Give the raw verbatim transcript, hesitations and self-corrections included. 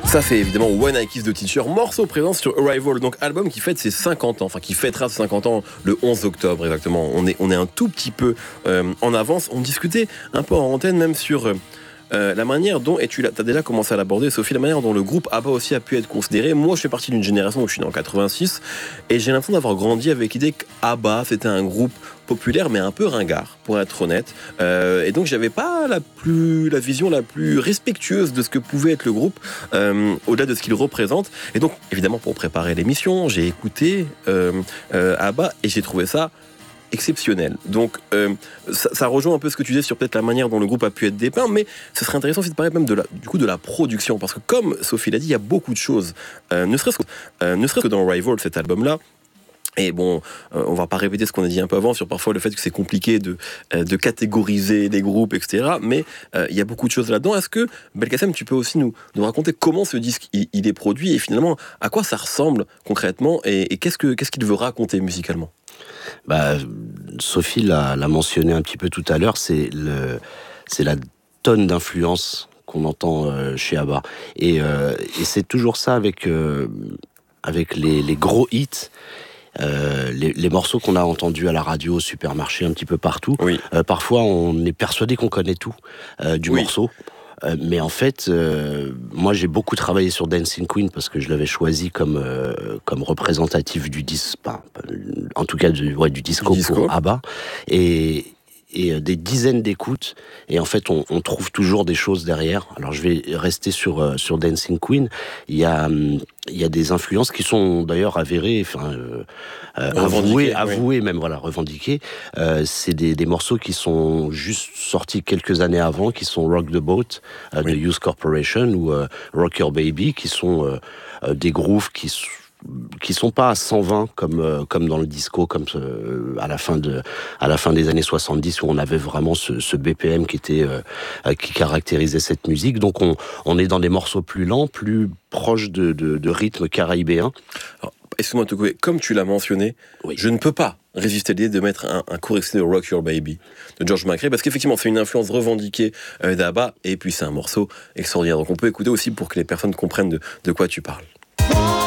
Ça c'est évidemment When I Kiss the Teacher, morceau présent sur Arrival, donc album qui fête ses cinquante ans, enfin qui fêtera ses cinquante ans le onze octobre exactement. On est, on est un tout petit peu euh, en avance. On discutait un peu en antenne même sur euh, euh, la manière dont, et tu as déjà commencé à l'aborder Sophie, la manière dont le groupe ABBA aussi a pu être considéré. Moi je fais partie d'une génération où je suis né en quatre-vingt-six et j'ai l'impression d'avoir grandi avec l'idée qu'ABBA c'était un groupe populaire mais un peu ringard pour être honnête, euh, et donc j'avais pas la plus la vision la plus respectueuse de ce que pouvait être le groupe euh, au-delà de ce qu'il représente. Et donc évidemment pour préparer l'émission j'ai écouté euh, euh, ABBA et j'ai trouvé ça exceptionnel. Donc euh, ça, ça rejoint un peu ce que tu disais sur peut-être la manière dont le groupe a pu être dépeint, mais ce serait intéressant aussi de parler même de la, du coup de la production, parce que comme Sophie l'a dit, il y a beaucoup de choses, euh, ne serait-ce que, euh, ne serait-ce que dans Arrival, cet album-là. Et bon, euh, on va pas répéter ce qu'on a dit un peu avant sur parfois le fait que c'est compliqué de, euh, de catégoriser les groupes, et cetera. Mais il euh, y a beaucoup de choses là-dedans. Est-ce que, Belkacem, tu peux aussi nous, nous raconter comment ce disque il, il est produit et finalement à quoi ça ressemble concrètement et, et qu'est-ce, que, qu'est-ce qu'il veut raconter musicalement? Bah, Sophie l'a, l'a mentionné un petit peu tout à l'heure, c'est, le, c'est la tonne d'influence qu'on entend euh, chez ABBA. Et, euh, et c'est toujours ça avec, euh, avec les, les gros hits. Euh, les, les morceaux qu'on a entendus à la radio, au supermarché, un petit peu partout. Oui. Euh, parfois, on est persuadé qu'on connaît tout euh, du oui. morceau. Euh, mais en fait, euh, moi, j'ai beaucoup travaillé sur Dancing Queen parce que je l'avais choisi comme euh, comme représentatif du disque, en tout cas du, ouais, du disco, du disco pour ABBA. Et et des dizaines d'écoutes, et en fait on, on trouve toujours des choses derrière. Alors je vais rester sur euh, sur Dancing Queen. Il y a il y a des influences qui sont d'ailleurs avérées, enfin euh, euh, avouées, avouées oui. même voilà, revendiquées. Euh, c'est des, des morceaux qui sont juste sortis quelques années avant, qui sont Rock the Boat euh, oui. de Youth Corporation ou euh, Rock Your Baby, qui sont euh, euh, des grooves qui sont qui sont pas à cent vingt comme euh, comme dans le disco, comme euh, à la fin de à la fin des années soixante-dix où on avait vraiment ce, ce B P M qui était euh, qui caractérisait cette musique. Donc on on est dans des morceaux plus lents, plus proches de de, de rythme caribéen. Alors, excuse-moi de te couper, comme tu l'as mentionné, oui. je ne peux pas résister à l'idée de mettre un, un court extrait de Rock Your Baby de George McRae, parce qu'effectivement c'est une influence revendiquée euh, d'ABBA et puis c'est un morceau extraordinaire. Donc on peut écouter aussi pour que les personnes comprennent de, de quoi tu parles.